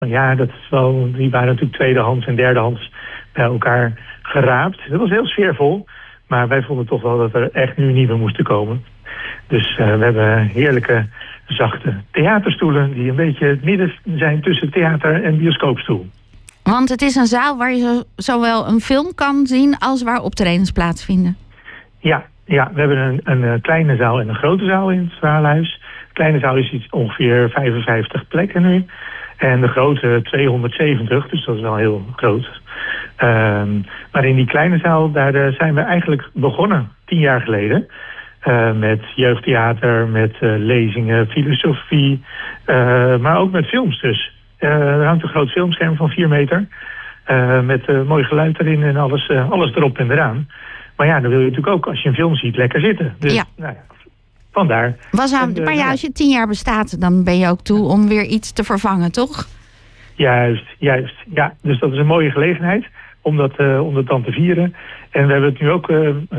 Ja, dat is wel, die waren natuurlijk tweedehands en derdehands bij elkaar geraapt. Dat was heel sfeervol, maar wij vonden toch wel dat er echt nu nieuwe moesten komen. Dus we hebben heerlijke, zachte theaterstoelen die een beetje het midden zijn tussen theater en bioscoopstoel. Want het is een zaal waar je zowel een film kan zien als waar optredens plaatsvinden. Ja, we hebben een kleine zaal en een grote zaal in het zaalhuis. De kleine zaal is ongeveer 55 plekken nu. En de grote 270, dus dat is wel heel groot. Maar in die kleine zaal, daar zijn we eigenlijk begonnen 10 jaar geleden. Met jeugdtheater, met lezingen, filosofie, maar ook met films dus. Er hangt een groot filmscherm van 4 meter. Met mooi geluid erin en alles erop en eraan. Maar ja, dan wil je natuurlijk ook, als je een film ziet, lekker zitten. Dus ja. Nou ja, vandaar. Maar ja, als je 10 jaar bestaat, dan ben je ook toe om weer iets te vervangen, toch? Juist. Ja, dus dat is een mooie gelegenheid om dat dan te vieren. En we hebben het nu ook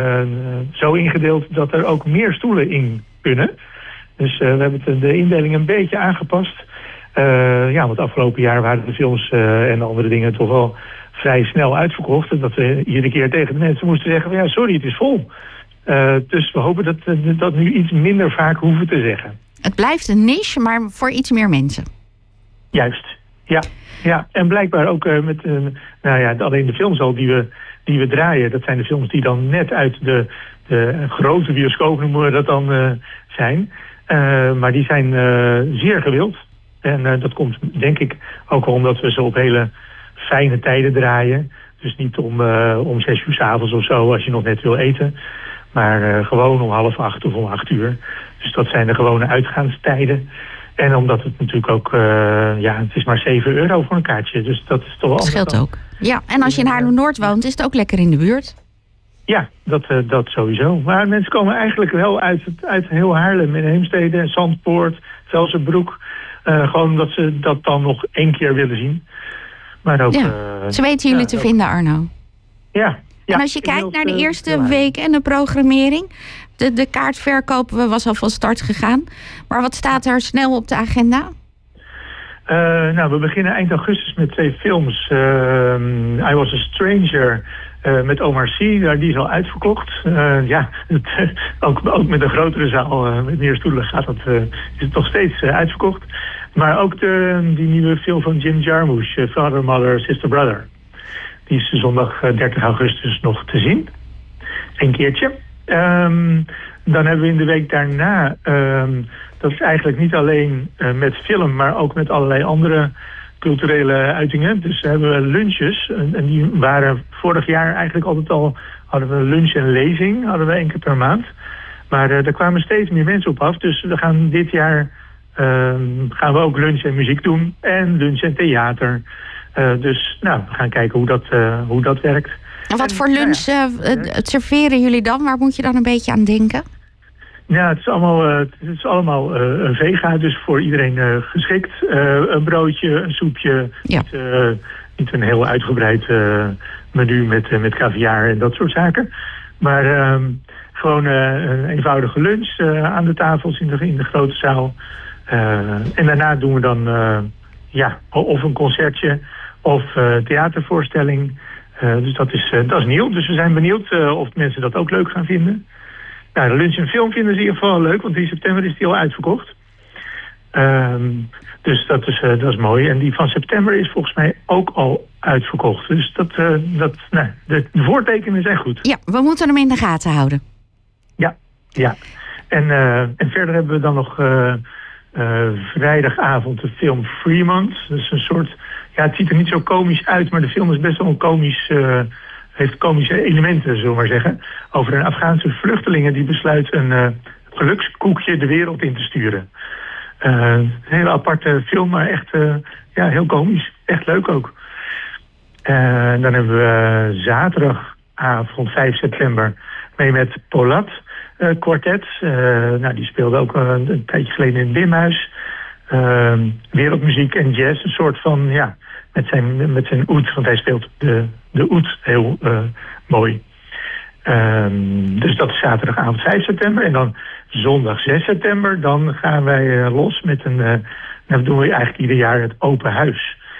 zo ingedeeld dat er ook meer stoelen in kunnen. Dus we hebben de indeling een beetje aangepast. Want afgelopen jaar waren de films en andere dingen toch wel vrij snel uitverkocht. En dat we iedere keer tegen de mensen moesten zeggen, ja, sorry, het is vol. Dus we hopen dat dat nu iets minder vaak hoeven te zeggen. Het blijft een niche, maar voor iets meer mensen. Juist, ja. En blijkbaar ook alleen de films al die we draaien, dat zijn de films die dan net uit de grote bioscoop, noemen we dat dan, zijn. Maar die zijn zeer gewild. En dat komt denk ik ook al omdat we ze op hele fijne tijden draaien. Dus niet om 6 uur 's avonds of zo als je nog net wil eten. Maar gewoon om 7:30 of om 8:00. Dus dat zijn de gewone uitgaanstijden. En omdat het natuurlijk ook, het is maar €7 voor een kaartje. Dus dat is toch wel. Dat scheelt ook. Ja, en als je in Haarlem-Noord woont, is het ook lekker in de buurt. Ja, dat sowieso. Maar mensen komen eigenlijk wel uit heel Haarlem en Heemstede en Zandpoort, Velsenbroek. Gewoon omdat ze dat dan nog 1 keer willen zien. Maar ook, ze weten jullie te vinden, Arno. Ja. En als je kijkt naar de eerste week en de programmering, de kaartverkoop was al van start gegaan. Maar wat staat er snel op de agenda? We beginnen eind augustus met 2 films. I Was a Stranger met Omar Sy, die is al uitverkocht. Ook met een grotere zaal, met meer stoelen is het nog steeds uitverkocht. Maar ook die nieuwe film van Jim Jarmusch, Father, Mother, Sister, Brother. Die is zondag 30 augustus nog te zien. 1 keertje. Dan hebben we in de week daarna, dat is eigenlijk niet alleen met film, maar ook met allerlei andere culturele uitingen. Dus hebben we lunches. En die waren vorig jaar eigenlijk altijd al, hadden we lunch en lezing, hadden we 1 keer per maand. Maar er kwamen steeds meer mensen op af. Dus we gaan dit jaar gaan we ook lunch en muziek doen. En lunch en theater. Dus we gaan kijken hoe dat werkt. En wat voor lunch serveren jullie dan? Waar moet je dan een beetje aan denken? Ja, het is allemaal vega, dus voor iedereen geschikt. Een broodje, een soepje. Ja. Niet een heel uitgebreid menu met caviar en dat soort zaken. Maar gewoon een eenvoudige lunch aan de tafels in de grote zaal. En daarna doen we dan of een concertje of theatervoorstelling. Dus dat is nieuw. Dus we zijn benieuwd of mensen dat ook leuk gaan vinden. Nou, de lunch en film vinden ze in ieder geval leuk, want 3 september is die al uitverkocht. Dus dat is mooi. En die van september is volgens mij ook al uitverkocht. Dus de voortekenen zijn goed. Ja, we moeten hem in de gaten houden. Ja. En verder hebben we dan nog vrijdagavond de film Fremont. Dat is een soort, het ziet er niet zo komisch uit, maar de film is best wel komisch. Heeft komische elementen, zullen we maar zeggen. Over een Afghaanse vluchtelingen die besluit een gelukskoekje de wereld in te sturen. Een hele aparte film, maar echt heel komisch. Echt leuk ook. Dan hebben we zaterdagavond 5 september mee met Polat Quartet. Die speelde ook een tijdje geleden in het Bimhuis. Wereldmuziek en jazz, een soort van, met zijn oud, want hij speelt de oud heel mooi. Dus dat is zaterdagavond 5 september. En dan zondag 6 september, dan gaan wij los met dat doen we eigenlijk ieder jaar het open huis.